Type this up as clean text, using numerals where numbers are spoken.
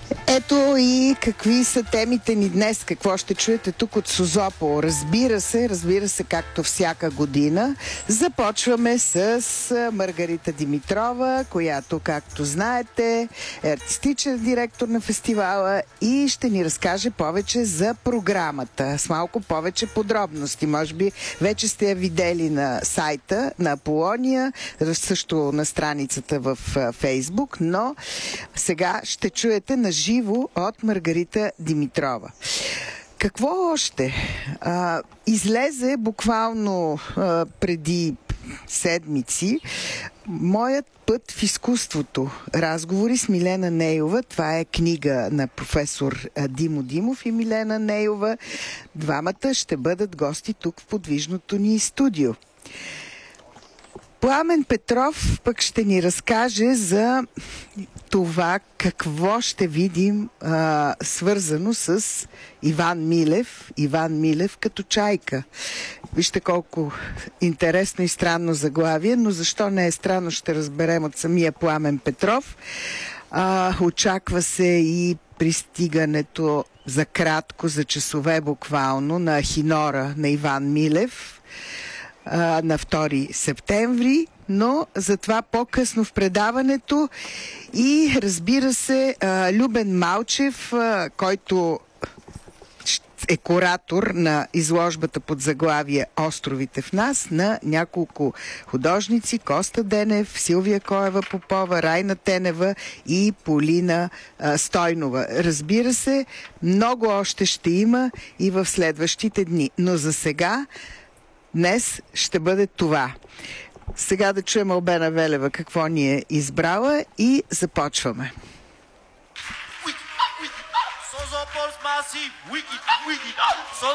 Ето и какви са темите ни днес, какво ще чуете тук от Созопол. Разбира се, както всяка година, започваме с Маргарита Димитрова, която, както знаете, е артистичен директор на фестивала и ще ни разкаже повече за програмата, с малко повече подробности. Може би вече сте я видели на сайта на Аполония, също на страницата в Фейсбук, но сега ще чуете на живо от Маргарита Димитрова. Какво още? Излезе буквално преди седмици "Моят път в изкуството". Разговори с Милена Нейова. Това е книга на професор Димо Димов и Милена Нейова. Двамата ще бъдат гости тук в подвижното ни студио. Пламен Петров пък ще ни разкаже за това какво ще видим свързано с Иван Милев. Иван Милев като чайка. Вижте колко интересно и странно заглавие, но защо не е странно, ще разберем от самия Пламен Петров. Очаква се и пристигането за кратко, за часове буквално, на Ахинора на Иван Милев на 2 септември, но за това по-късно в предаването. И разбира се, Любен Малчев, който е куратор на изложбата под заглавие "Островите в нас" на няколко художници: Коста Денев, Силвия Коева-Попова, Райна Тенева и Полина Стойнова. Разбира се, много още ще има и в следващите дни, но за сега днес ще бъде това. Сега да чуем Албена Велева какво ни е избрала и започваме.